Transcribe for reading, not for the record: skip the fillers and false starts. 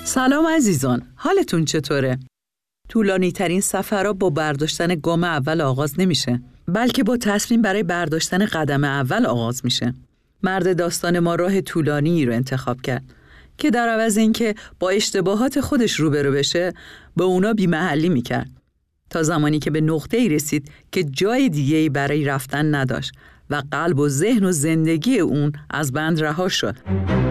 سلام عزیزان، حالتون چطوره؟ طولانی ترین سفرها با برداشتن گام اول آغاز نمیشه، بلکه با تصمیم برای برداشتن قدم اول آغاز میشه. مرد داستان ما راه طولانی رو انتخاب کرد که در عوض اینکه با اشتباهات خودش روبرو بشه، به اونا بی‌محلی میکرد، تا زمانی که به نقطه‌ای رسید که جای دیگه‌ای برای رفتن نداشت و قلب و ذهن و زندگی اون از بند رها شد.